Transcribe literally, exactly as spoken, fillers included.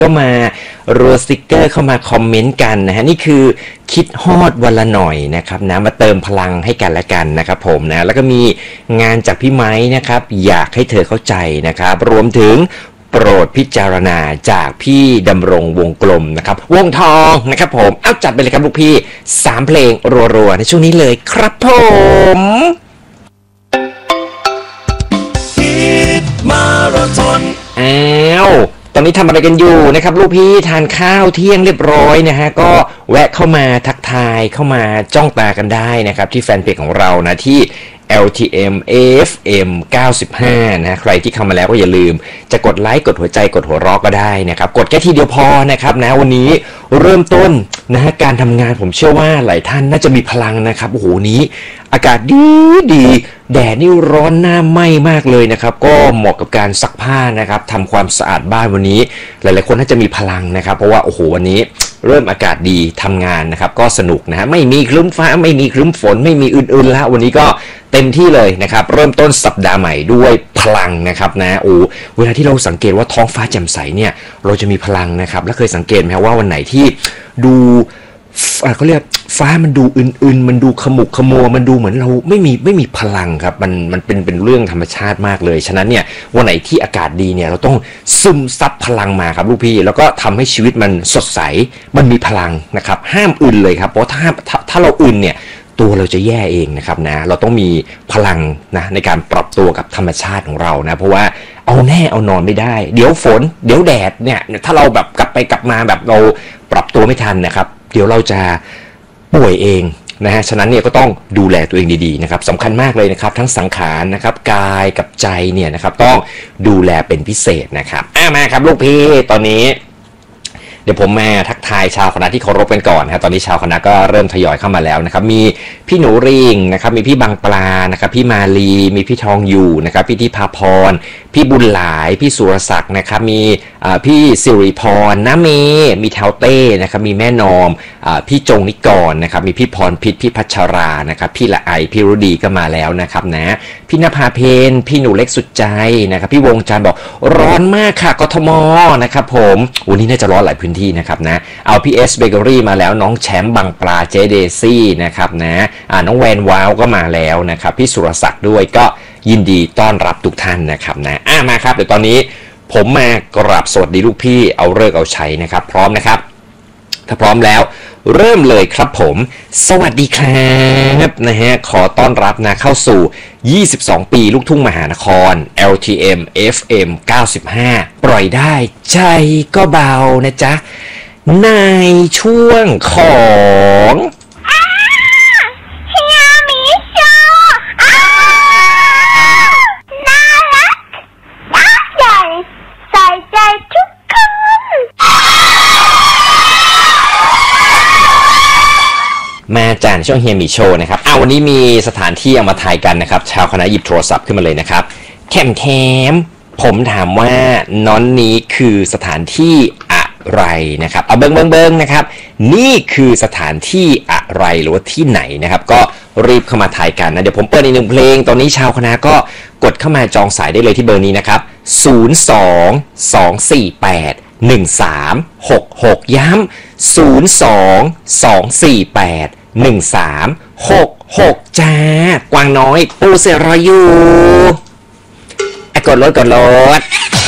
ก็มารัวสติกเกอร์เข้ามาคอมเมนต์กันนะฮะนี่คือคิดฮอดวันละหน่อยนะครับนะมาเติมพลังให้กันและกันนะครับผมนะแล้วก็มีงานจากพี่ไม้นะครับอยากให้เธอเข้าใจนะครับรวมถึงโปรดพิจารณาจากพี่ดำรงวงกลมนะครับวงทองนะครับผมเอาจัดไปเลยครับลูกพี่สามเพลงรัวๆในช่วงนี้เลยครับผมฮิตมาราธอนอ้าวตอนนี้ทำอะไรกันอยู่นะครับลูกพี่ทานข้าวเที่ยงเรียบร้อยนะฮะก็แวะเข้ามาทักทายเข้ามาจ้องตากันได้นะครับที่แฟนเพจของเรานะที่ แอล ที เอ็ม เอ เอฟ เอ็ม เก้าสิบห้านะใครที่เข้ามาแล้วก็อย่าลืมจะกดไลค์กดหัวใจกดหัวเราะก็ได้นะครับกดแค่ทีเดียวพอนะครับนะวันนี้เริ่มต้นนะฮะการทำงานผมเชื่อว่าหลายท่านน่าจะมีพลังนะครับโอ้โหนี้อากาศดีดีแดดนี่ร้อนหน้าไหม้มากเลยนะครับก็เหมาะกับการซักผ้านะครับทำความสะอาดบ้านวันนี้หลายๆคนน่าจะมีพลังนะครับเพราะว่าโอ้โหวันนี้เริ่มอากาศดีทำงานนะครับก็สนุกนะฮะไม่มีครึ้มฟ้าไม่มีครึ้มฝนไม่มีอื่นๆแล้ววันนี้ก็เต็มที่เลยนะครับเริ่มต้นสัปดาห์ใหม่ด้วยพลังนะครับนะโอ้เวลาที่เราสังเกตว่าท้องฟ้าแจ่มใสเนี่ยเราจะมีพลังนะครับแล้วเคยสังเกตไหมครับว่าวันไหนที่ดูเขาเรียกฟ้ามันดูอื่นๆมันดูขมุกขมัวมันดูเหมือนเราไม่มีไม่มีพลังครับมันมันเป็นเป็นเรื่องธรรมชาติมากเลยฉะนั้นเนี่ยวันไหนที่อากาศดีเนี่ยเราต้องซึมซับพลังมาครับลูกพี่แล้วก็ทำให้ชีวิตมันสดใสมันมีพลังนะครับห้ามอื่นเลยครับเพราะถ้าถ้าถ้าเราอื่นเนี่ยตัวเราจะแย่เองนะครับนะเราต้องมีพลังนะในการปรับตัวกับธรรมชาติของเรานะเพราะว่าเอาแน่เอานอนไม่ได้เดี๋ยวฝนเดี๋ยวแดดเนี่ยถ้าเราแบบกลับไปกลับมาแบบเราปรับตัวไม่ทันนะครับเดี๋ยวเราจะป่วยเองนะฮะฉะนั้นเนี่ยก็ต้องดูแลตัวเองดีๆนะครับสำคัญมากเลยนะครับทั้งสังขารนะครับกายกับใจเนี่ยนะครับต้องดูแลเป็นพิเศษนะครับอ่ะมาครับลูกพี่ตอนนี้เดี๋ยวผมมาทักทายชาวคณะที่เคารพกันก่อนนะครับตอนนี้ชาวคณะก็เริ่มทยอยเข้ามาแล้วนะครับมีพี่หนูริงนะครับมีพี่บางปลานะครับพี่มาลีมีพี่ทองอยู่นะครับพี่ทิพาพรพี่บุญหลายพี่สุรศักดิ์นะครับมีพี่สิริพรน้าเมมีเทาเต้นะครับมีแม่นอมพี่จงนิกรนะครับมีพี่พรพิษพี่พัชรานะครับพี่ละไอพี่รุดีก็มาแล้วนะครับนะพี่นภาเพนพี่หนูเล็กสุดใจนะครับพี่วงจันทร์บอกร้อนมากค่ะกทมนะครับผมวันนี้น่าจะร้อนหลายพื้นที่นะครับนะเอาพี่เอสเบเกอรี่มาแล้วน้องแชมป์บางปลาเจเดซี่นะครับนะอ่าน้องแวนวาวก็มาแล้วนะครับพี่สุรศักดิ์ด้วยก็ยินดีต้อนรับทุกท่านนะครับนะอ่ะมาครับเดี๋ยวตอนนี้ผมมากราบสวัสดีลูกพี่เอาเลิกเอาชัยนะครับพร้อมนะครับถ้าพร้อมแล้วเริ่มเลยครับผมสวัสดีครับนะฮะขอต้อนรับนะเข้าสู่ยี่สิบสองปีลูกทุ่งมหานคร แอล ที เอ็ม เอฟ เอ็ม เก้าสิบห้าปล่อยได้ใจก็เบานะจ๊ะในช่วงของมาจานช่วงเฮียมีโชว์นะครับอ้าววันนี้มีสถานที่เอามาทายกันนะครับชาวคณะหยิบโทรศัพท์ขึ้นมาเลยนะครับแคมแคมผมถามว่าน้อนนี้คือสถานที่อะไรนะครับเอาเบิ้งเบิ้งเบิ้งนะครับนี่คือสถานที่อะไรหรือว่าที่ไหนนะครับก็รีบเข้ามาทายกันนะเดี๋ยวผมเปิดอีกหนึ่งเพลงตอนนี้ชาวคณะก็กดเข้ามาจองสายได้เลยที่เบอร์นี้นะครับศูนย์ สอง สอง สี่ แปด หนึ่ง สาม หก หกย้ำศูนย์ สอง สอง สี่ แปดหนึ่งสามหกหกจ้ากวางน้อยปูเสือรออยู่กดรถกดรถ